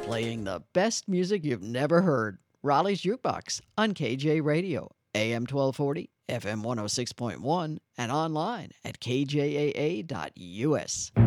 Playing the best music you've never heard. Raleigh's Jukebox on KJ Radio, AM 1240, FM 106.1, and online at kjaa.us.